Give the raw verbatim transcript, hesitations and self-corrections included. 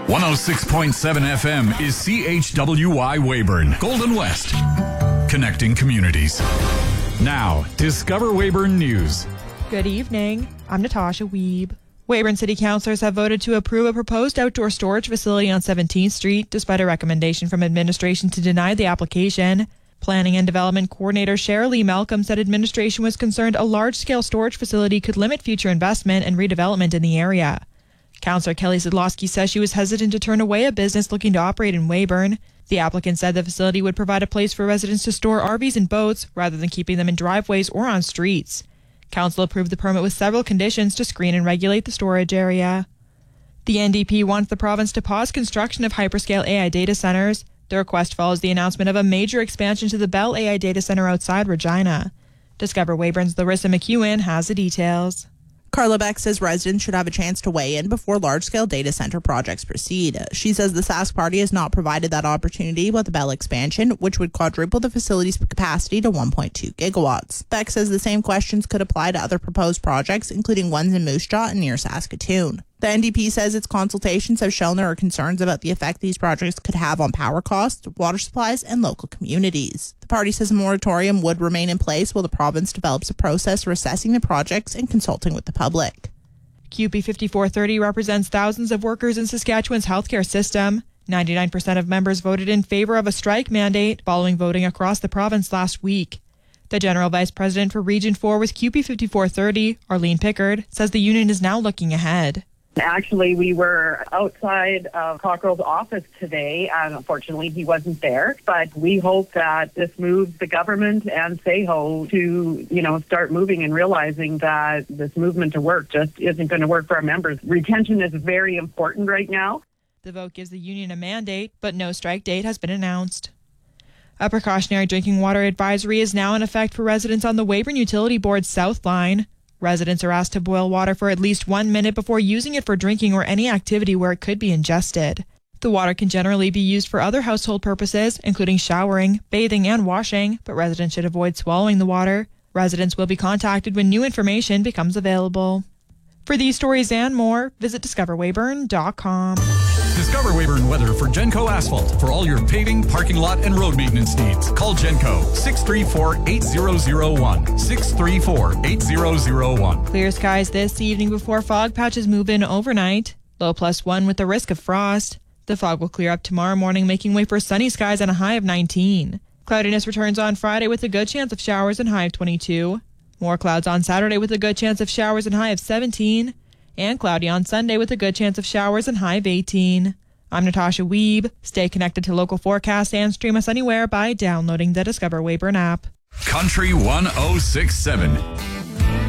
one oh six point seven F M is C H W Y Weyburn, Golden West, connecting communities. Now, Discover Weyburn News. Good evening. I'm Natasha Wiebe. Weyburn City Councillors have voted to approve a proposed outdoor storage facility on seventeenth Street, despite a recommendation from administration to deny the application. Planning and Development Coordinator Sherilee Malcolm said administration was concerned a large-scale storage facility could limit future investment and redevelopment in the area. Councillor Kelly Zidlowski says she was hesitant to turn away a business looking to operate in Weyburn. The applicant said the facility would provide a place for residents to store R Vs and boats rather than keeping them in driveways or on streets. Council approved the permit with several conditions to screen and regulate the storage area. The N D P wants the province to pause construction of hyperscale A I data centres. The request follows the announcement of a major expansion to the Bell A I data centre outside Regina. Discover Weyburn's Larissa McEwen has the details. Carla Beck says residents should have a chance to weigh in before large-scale data center projects proceed. She says the Sask Party has not provided that opportunity with the Bell expansion, which would quadruple the facility's capacity to one point two gigawatts. Beck says the same questions could apply to other proposed projects, including ones in Moose Jaw and near Saskatoon. The N D P says its consultations have shown there are concerns about the effect these projects could have on power costs, water supplies, and local communities. The party says a moratorium would remain in place while the province develops a process for assessing the projects and consulting with the public. Q P fifty-four thirty represents thousands of workers in Saskatchewan's healthcare system. ninety-nine percent of members voted in favour of a strike mandate following voting across the province last week. The General Vice President for Region four with Q P fifty-four thirty, Arlene Pickard, says the union is now looking ahead. Actually, we were outside of Cockrell's office today, and unfortunately he wasn't there. But we hope that this moves the government and S A H O to, you know, start moving and realizing that this movement to work just isn't going to work for our members. Retention is very important right now. The vote gives the union a mandate, but no strike date has been announced. A precautionary drinking water advisory is now in effect for residents on the Weyburn Utility Board's South Line. Residents are asked to boil water for at least one minute before using it for drinking or any activity where it could be ingested. The water can generally be used for other household purposes, including showering, bathing, and washing, but residents should avoid swallowing the water. Residents will be contacted when new information becomes available. For these stories and more, visit discover weyburn dot com. Discover Weyburn weather for Genco Asphalt. For all your paving, parking lot, and road maintenance needs, call Genco six three four, eight zero zero one. six three four, eight zero zero one. Clear skies this evening before fog patches move in overnight. Low plus one with the risk of frost. The fog will clear up tomorrow morning, making way for sunny skies and a high of nineteen. Cloudiness returns on Friday with a good chance of showers and high of twenty-two. More clouds on Saturday with a good chance of showers and high of seventeen. And cloudy on Sunday with a good chance of showers and high of eighteen. I'm Natasha Wiebe. Stay connected to local forecasts and stream us anywhere by downloading the Discover Weyburn app. Country one oh six point seven.